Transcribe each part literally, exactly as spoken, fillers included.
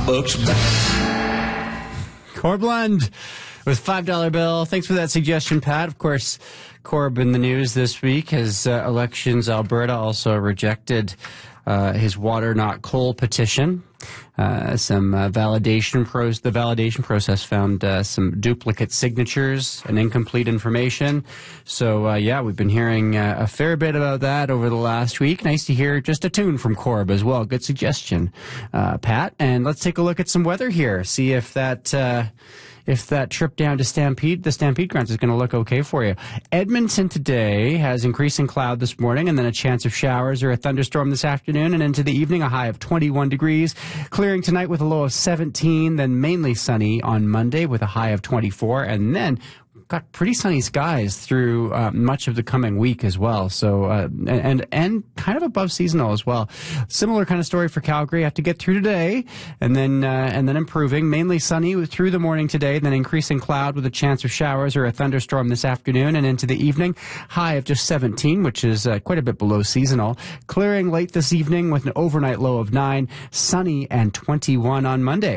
Looks bad. Corblund with five dollar bill. Thanks for that suggestion, Pat. Of course, Corb in the news this week as uh, Elections Alberta also rejected uh, his water not coal petition. Uh, some uh, validation pros. The validation process found uh, some duplicate signatures and incomplete information. So uh, yeah, we've been hearing uh, a fair bit about that over the last week. Nice to hear just a tune from Corb as well. Good suggestion, uh, Pat. And let's take a look at some weather here. See if that. Uh, If that trip down to Stampede, the Stampede grounds is going to look okay for you. Edmonton today has increasing cloud this morning and then a chance of showers or a thunderstorm this afternoon, and into the evening a high of twenty-one degrees. Clearing tonight with a low of seventeen, then mainly sunny on Monday with a high of twenty-four, and then got pretty sunny skies through uh, much of the coming week as well. So uh, and and kind of above seasonal as well. Similar kind of story for Calgary. Have to get through today, and then uh, and then improving. Mainly sunny through the morning today, then increasing cloud with a chance of showers or a thunderstorm this afternoon and into the evening. High of just seventeen, which is uh, quite a bit below seasonal. Clearing late this evening with an overnight low of nine. Sunny and twenty-one on Monday.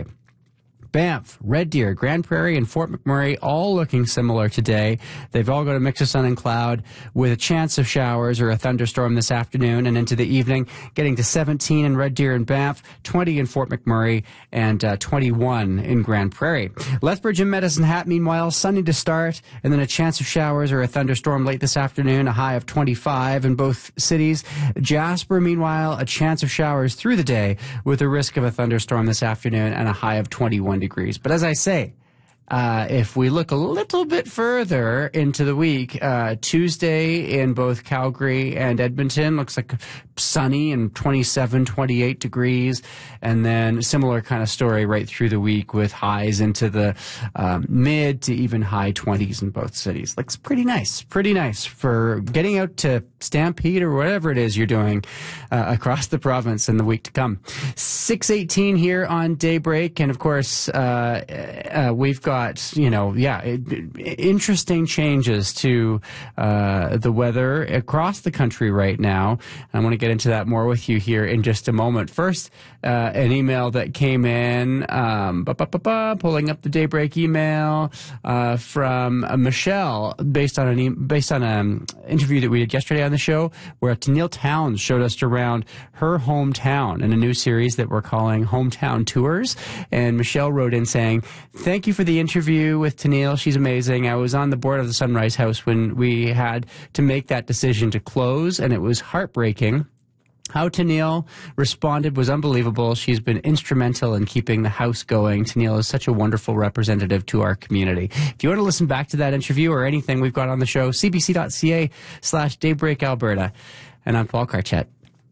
Banff, Red Deer, Grand Prairie, and Fort McMurray all looking similar today. They've all got a mix of sun and cloud with a chance of showers or a thunderstorm this afternoon and into the evening, getting to seventeen in Red Deer and Banff, twenty in Fort McMurray, and uh, twenty-one in Grand Prairie. Lethbridge and Medicine Hat, meanwhile, sunny to start, and then a chance of showers or a thunderstorm late this afternoon, a high of twenty-five in both cities. Jasper, meanwhile, a chance of showers through the day with a risk of a thunderstorm this afternoon and a high of twenty-one degrees. But as I say, uh, if we look a little bit further into the week, uh, Tuesday in both Calgary and Edmonton looks like sunny and twenty-seven, twenty-eight degrees. And then similar kind of story right through the week with highs into the um, mid to even high twenties in both cities. Looks pretty nice, pretty nice for getting out to Stampede or whatever it is you're doing uh, across the province in the week to come. six eighteen here on Daybreak. And of course, uh, uh, we've got you know, yeah, interesting changes to uh, the weather across the country right now. I want to get into that more with you here in just a moment. First, uh, an email that came in, um, ba, ba, ba, ba, pulling up the Daybreak email uh, from uh, Michelle, based on an e- based on an interview that we did yesterday on the show, where Tennille Towns showed us around her hometown in a new series that we're calling Hometown Tours. And Michelle wrote in saying, "Thank you for the interview with Tennille. She's amazing. I was on the board of the Sunrise House when we had to make that decision to close, and it was heartbreaking. How Tennille responded was unbelievable. She's been instrumental in keeping the house going. Tennille is such a wonderful representative to our community." If you want to listen back to that interview or anything we've got on the show, cbc.ca slash Daybreak Alberta. And I'm Paul Carchette.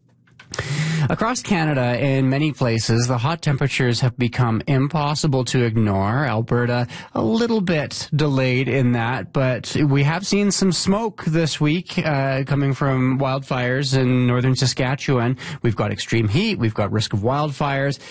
Across Canada, in many places, the hot temperatures have become impossible to ignore. Alberta, a little bit delayed in that, but we have seen some smoke this week uh, coming from wildfires in northern Saskatchewan. We've got extreme heat. We've got risk of wildfires.